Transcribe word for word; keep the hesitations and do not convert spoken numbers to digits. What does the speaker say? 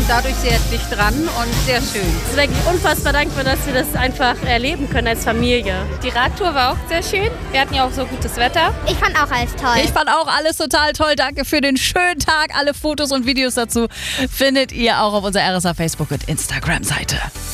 dadurch sehr dicht dran und sehr schön. Ich bin wirklich unfassbar dankbar, dass wir das einfach erleben können als Familie. Die Radtour war auch sehr schön. Wir hatten ja auch so gutes Wetter. Ich fand auch alles toll. Ich fand auch alles total toll. Danke für den schönen Tag. Alle Fotos und Videos dazu findet ihr auch auf unserer R S A Facebook- und Instagram-Seite.